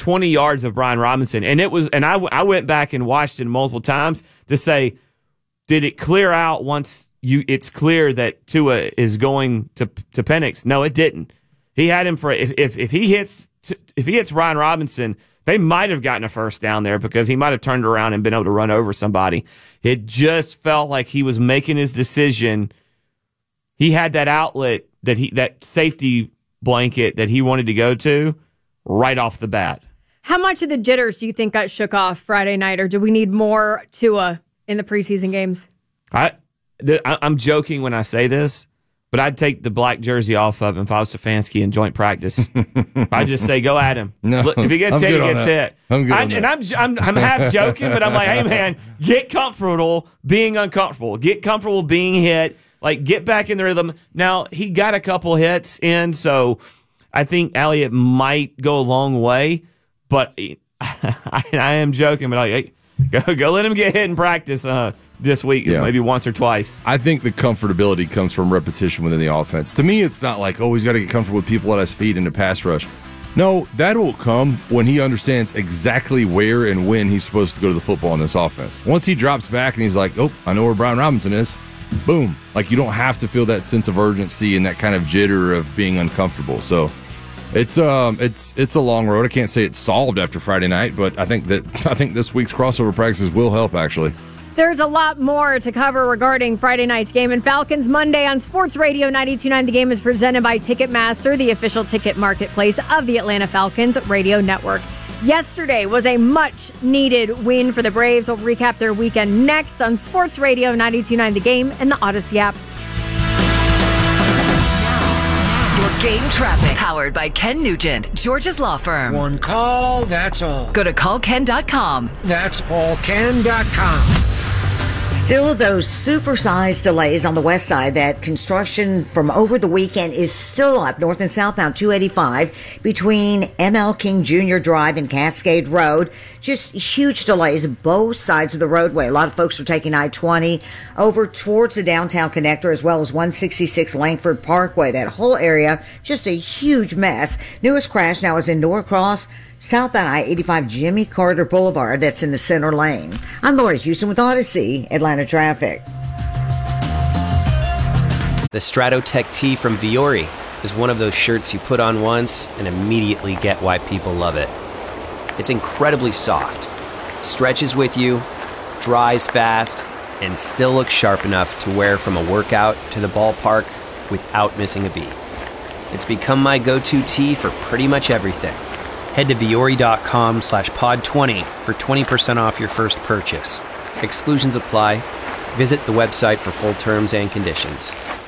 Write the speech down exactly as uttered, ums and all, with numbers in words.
twenty yards of Brian Robinson. And it was, and I, I went back and watched it multiple times to say, did it clear out once you, it's clear that Tua is going to, to Penix? No, it didn't. He had him for, if, if, if he hits, if he hits Ryan Robinson, they might have gotten a first down there because he might have turned around and been able to run over somebody. It just felt like he was making his decision. He had that outlet that he, that safety blanket that he wanted to go to right off the bat. How much of the jitters do you think got shook off Friday night, or do we need more Tua in the preseason games? I, the, I I'm joking when I say this, but I'd take the black jersey off of him if I was Stefanski in joint practice. I'd just say, go at him. No, Look, if he gets I'm hit, he good on gets that. hit. I'm good I, on and that. I'm, I'm I'm half joking, but I'm like, hey man, get comfortable being uncomfortable. Get comfortable being hit. Like, get back in the rhythm. Now, he got a couple hits in, so I think Elliott might go a long way, but I, I am joking, but like, hey, go, go let him get hit in practice uh, this week, Yeah. maybe once or twice. I think the comfortability comes from repetition within the offense. To me, it's not like, oh, he's got to get comfortable with people at his feet in the pass rush. No, that will come when he understands exactly where and when he's supposed to go to the football in this offense. Once he drops back and he's like, oh, I know where Brian Robinson is, boom. Like, you don't have to feel that sense of urgency and that kind of jitter of being uncomfortable. So it's um it's it's a long road. I can't say it's solved after Friday night, but I think that I think this week's crossover practices will help, actually. There's a lot more to cover regarding Friday night's game. And Falcons Monday on Sports Radio ninety-two point nine. The game is presented by Ticketmaster, the official ticket marketplace of the Atlanta Falcons radio network. Yesterday was a much-needed win for the Braves. We'll recap their weekend next on Sports Radio ninety-two point nine. The Game and the Odyssey app. Your game traffic. Powered by Ken Nugent, George's Law Firm. One call, that's all. Go to call ken dot com. That's all ken dot com. Still those supersized delays on the west side. That construction from over the weekend is still up north and southbound two eighty-five between M L King Junior Drive and Cascade Road. Just huge delays both sides of the roadway. A lot of folks are taking I twenty over towards the downtown connector as well as one sixty-six Langford Parkway. That whole area, just a huge mess. Newest crash now is in Norcross, southbound I eighty-five Jimmy Carter Boulevard. That's in the center lane. I'm Lori Houston with Odyssey, Atlanta Traffic. The Stratotech tee from Viore is one of those shirts you put on once and immediately get why people love it. It's incredibly soft, stretches with you, dries fast, and still looks sharp enough to wear from a workout to the ballpark without missing a beat. It's become my go-to tee for pretty much everything. Head to Viore.com slash pod 20 for twenty percent off your first purchase. Exclusions apply. Visit the website for full terms and conditions.